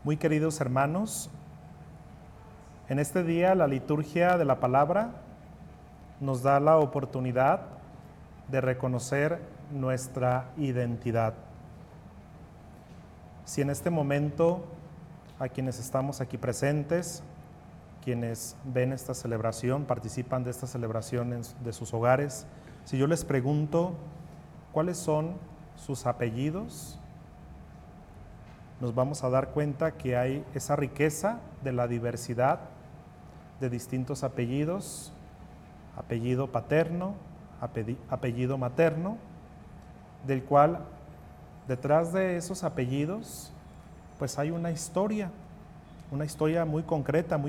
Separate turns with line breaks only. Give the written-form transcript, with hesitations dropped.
Muy queridos hermanos, en este día la liturgia de la palabra nos da la oportunidad de reconocer nuestra identidad. Si en este momento a quienes estamos aquí presentes, quienes ven esta celebración, participan de esta celebración de sus hogares, si yo les pregunto cuáles son sus apellidos, nos vamos a dar cuenta que hay esa riqueza de la diversidad de distintos apellidos, apellido paterno, apellido materno, del cual detrás de esos apellidos pues hay una historia muy concreta, muy